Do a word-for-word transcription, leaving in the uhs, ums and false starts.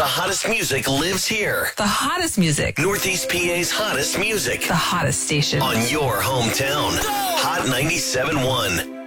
The hottest music lives here. The hottest music. Northeast P A's hottest music. The hottest station. On your hometown. Hot ninety-seven point one.